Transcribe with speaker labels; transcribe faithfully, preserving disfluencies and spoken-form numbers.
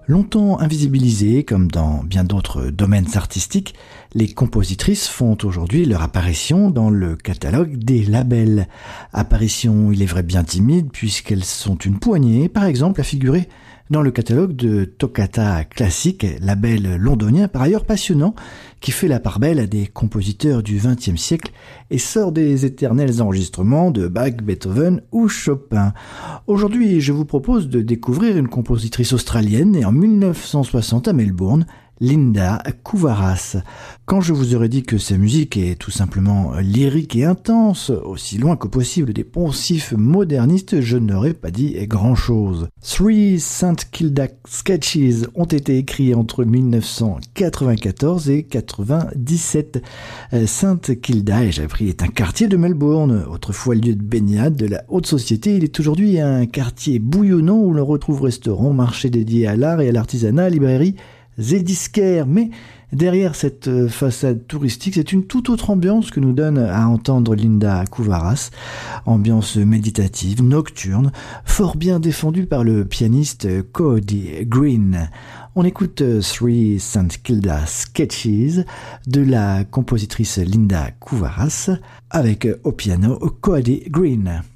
Speaker 1: Longtemps invisibilisées, comme dans bien d'autres domaines artistiques, les compositrices font aujourd'hui leur apparition dans le catalogue des labels. Apparition, il est vrai, bien timide, puisqu'elles sont une poignée, par exemple, à figurer dans le catalogue de Toccata Classic, label londonien par ailleurs passionnant, qui fait la part belle à des compositeurs du vingtième siècle et sort des éternels enregistrements de Bach, Beethoven ou Chopin. Aujourd'hui, je vous propose de découvrir une compositrice australienne née en mille neuf cent soixante à Melbourne, Linda Couvaras. Quand je vous aurais dit que sa musique est tout simplement lyrique et intense, aussi loin que possible des poncifs modernistes, je n'aurais pas dit grand-chose. Three Saint Kilda Sketches ont été écrits entre mille neuf cent quatre-vingt-quatorze et quatre-vingt-dix-sept. Saint Kilda, j'ai appris, est un quartier de Melbourne, autrefois lieu de baignade de la haute société. Il est aujourd'hui un quartier bouillonnant où l'on retrouve restaurants, marchés dédiés à l'art et à l'artisanat, librairies et disquaires. Mais derrière cette façade touristique, c'est une toute autre ambiance que nous donne à entendre Linda Couvaras. Ambiance méditative, nocturne, fort bien défendue par le pianiste Cody Green. On écoute Three Saint Kilda Sketches de la compositrice Linda Couvaras avec au piano Cody Green.